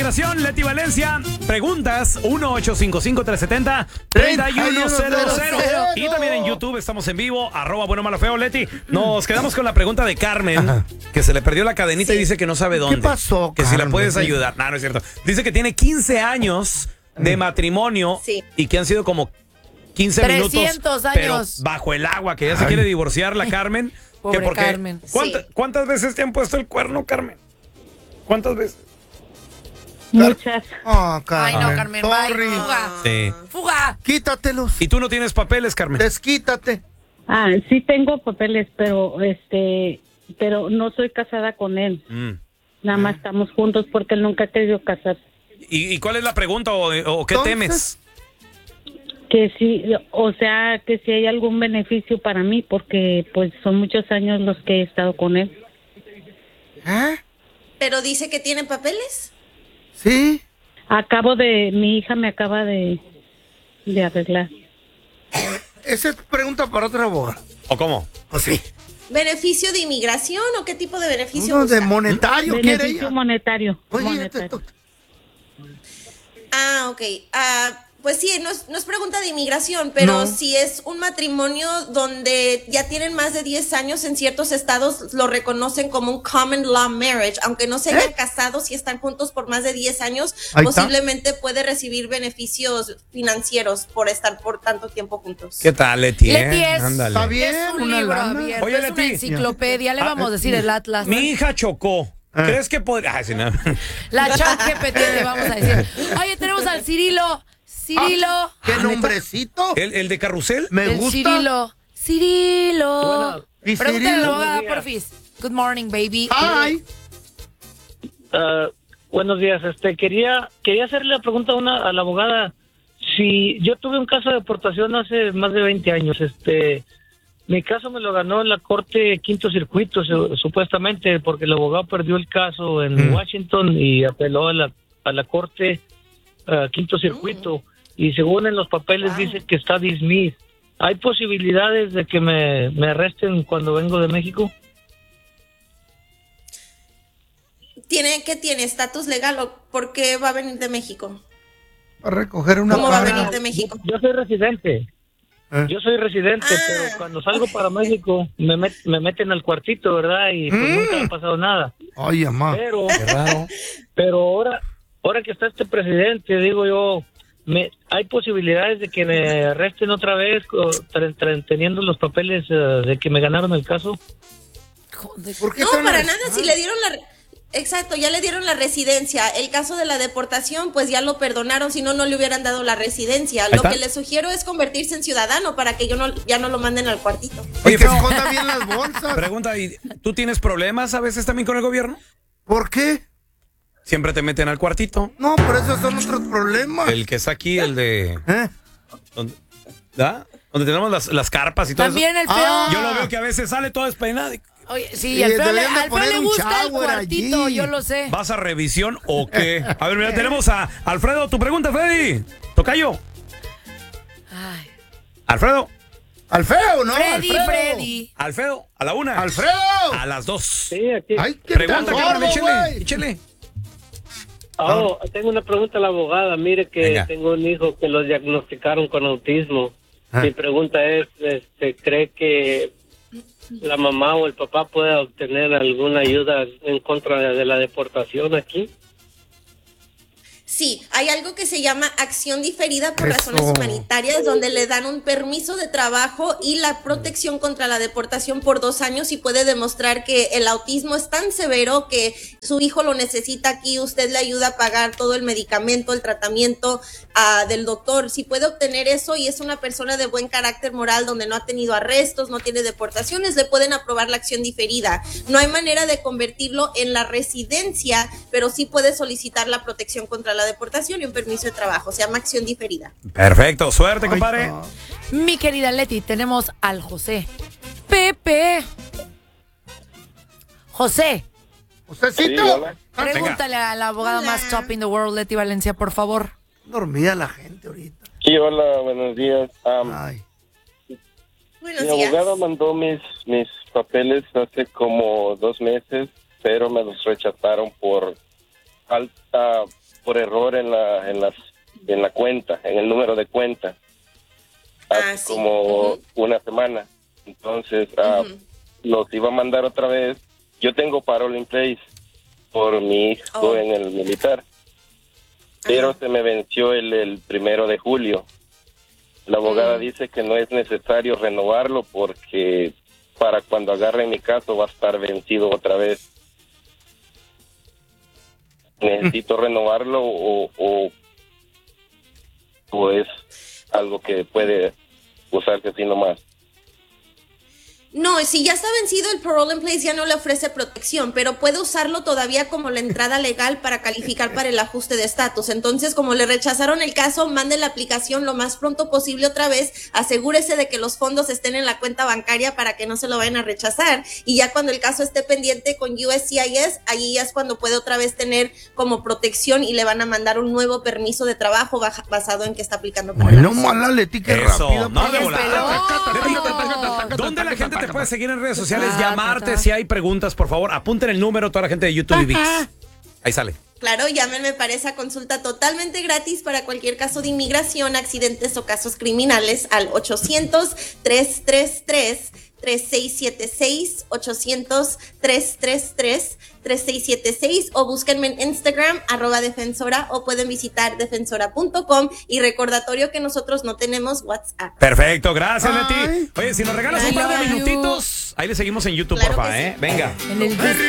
continuación, Leti Valencia. Preguntas 1-855-370-3100. Y también en YouTube estamos en vivo, @bueno malo feo, Leti. Nos quedamos con la pregunta de Carmen, que se le perdió la cadenita y dice que no sabe dónde. ¿Qué pasó, Que Carmen? si la puedes ayudar. No, no es cierto. Dice que tiene 15 años de matrimonio y que han sido como 15 300 minutos, años. pero bajo el agua, que ya se quiere divorciar la Carmen. Pobre que porque, Carmen. ¿Cuántas veces te han puesto el cuerno, Carmen? ¿Cuántas veces? Muchas. Oh, Carmen. Ay, no, Carmen, Sorry. bye. Fuga. Sí. ¡Fuga! Quítatelos. ¿Y tú no tienes papeles, Carmen? Desquítate. Sí tengo papeles, pero no soy casada con él. Nada más estamos juntos porque él nunca ha querido casarse. ¿Y cuál es la pregunta o qué temes? Que sí, o sea, que si hay algún beneficio para mí, porque pues son muchos años los que he estado con él. Pero dice que tiene papeles. Sí. Mi hija me acaba de arreglar. Esa es pregunta para otra abogada. ¿O cómo? ¿O sí? ¿Beneficio de inmigración o qué tipo de beneficio Uno busca? de monetario, ¿quiere Beneficio ella? monetario. Oye, monetario. Ok. Pues sí, no es pregunta de inmigración, pero si es un matrimonio donde ya tienen más de 10 años, en ciertos estados lo reconocen como un common law marriage, aunque no se hayan casado, si están juntos por más de 10 años, Ahí posiblemente puede recibir beneficios financieros por estar por tanto tiempo juntos. ¿Qué tal, Leti? Leti es, Ándale. Está bien, es un una libro lana. abierto, Oye, es una Leti. enciclopedia, le vamos a decir el Atlas. Mi hija chocó. ¿Crees que podría...? Sí, no. La chat GPT le vamos a decir. Oye, tenemos al Cirilo. Cirilo. ¿Qué nombrecito? ¿El de Carrusel? Me El gusta. Cirilo. ¿Y Pregúntale a la Cirilo? abogada, porfis. Good morning, baby. Ay. Buenos días. Quería hacerle la pregunta a la abogada. Si yo tuve un caso de deportación hace más de 20 años, mi caso me lo ganó en la corte Quinto Circuito, supuestamente, porque el abogado perdió el caso en Washington y apeló a la corte Quinto Circuito, y según en los papeles dice que está dismissed. ¿Hay posibilidades de que me arresten cuando vengo de México? ¿Qué tiene? ¿Estatus legal o por qué va a venir de México? A recoger una ¿Cómo va a paga. venir de México? Yo soy residente. Yo soy residente, pero cuando salgo para México me meten al cuartito, ¿verdad? Y pues nunca me ha pasado nada. Ay, mamá. Pero, Qué raro. pero ahora que está este presidente, digo yo, ¿hay posibilidades de que me arresten otra vez teniendo los papeles de que me ganaron el caso? ¿Por qué No, tan para nada, si le dieron Exacto, ya le dieron la residencia. El caso de la deportación, pues ya lo perdonaron, si no, no le hubieran dado la residencia. Lo que le sugiero es convertirse en ciudadano para que ya no lo manden al cuartito. Oye, que esconda bien las bolsas. Pregunta, ¿y tú tienes problemas a veces también con el gobierno? ¿Por qué? Siempre te meten al cuartito. No, pero esos son otros problemas. El que está aquí, el de... ¿Da? Donde tenemos las carpas y todo También eso. el feo. Yo lo veo que a veces sale todo despeinado. Oye, sí, al feo le gusta el cuartito, allí. yo lo sé. ¿Vas a revisión o qué? A ver, mira, tenemos a Alfredo. Tu pregunta, Freddy. Tocayo. Ay. Alfredo. Alfredo, ¿no? Freddy. Alfredo, a la 1. ¡Alfredo! A las 2. Sí, aquí. Ay, qué Pregunta, tan Carmen, gordo, güey. échele. Tengo una pregunta a la abogada. Mire que Venga. tengo un hijo que lo diagnosticaron con autismo. Mi pregunta es, ¿cree que la mamá o el papá pueda obtener alguna ayuda en contra de la deportación aquí? Sí, hay algo que se llama acción diferida por Eso. razones humanitarias, donde le dan un permiso de trabajo y la protección contra la deportación por 2 años, y puede demostrar que el autismo es tan severo que su hijo lo necesita aquí. Usted le ayuda a pagar todo el medicamento, el tratamiento del doctor. Si puede obtener eso y es una persona de buen carácter moral, donde no ha tenido arrestos, no tiene deportaciones, le pueden aprobar la acción diferida. No hay manera de convertirlo en la residencia, pero sí puede solicitar la protección contra la deportación y un permiso de trabajo. Se llama acción diferida. Perfecto, suerte, compadre. no. Mi querida Leti, tenemos al José. Pepe. José, Josecito. pregúntale a la abogada más top in the world, Leti Valencia, por favor. Dormida la gente ahorita. Sí, hola, buenos días. Ay. Buenos Mi días. abogado mandó mis papeles hace como 2 meses, pero me los rechazaron por falta por error en la cuenta, en el número de cuenta, hace como una semana. Entonces, los iba a mandar otra vez. Yo tengo parole in place por mi hijo en el militar, pero se me venció el 1 de julio. La abogada dice que no es necesario renovarlo porque para cuando agarre mi caso va a estar vencido otra vez. ¿Necesito renovarlo o es algo que puede usarse así nomás? No, si ya está vencido el parole in place ya no le ofrece protección, pero puede usarlo todavía como la entrada legal para calificar para el ajuste de estatus. Entonces, como le rechazaron el caso, mande la aplicación lo más pronto posible otra vez, asegúrese de que los fondos estén en la cuenta bancaria para que no se lo vayan a rechazar, y ya cuando el caso esté pendiente con USCIS, allí ya es cuando puede otra vez tener como protección y le van a mandar un nuevo permiso de trabajo basado en que está aplicando para no mala, Leti, que rápido. No, de volada. ¿Dónde la gente te puede seguir en redes sociales? Llamarte si hay preguntas, por favor. Apunten el número, toda la gente de YouTube y ViX. Ahí sale. Claro, llámenme para esa consulta totalmente gratis para cualquier caso de inmigración, accidentes o casos criminales al 800-333-3676, 800-333-3676, o búsquenme en Instagram, @defensora, o pueden visitar defensora.com, y recordatorio que nosotros no tenemos WhatsApp. Perfecto, gracias, Leti. Oye, si nos regalas un par de minutitos, ahí le seguimos en YouTube, Claro porfa, que sí. Venga. En el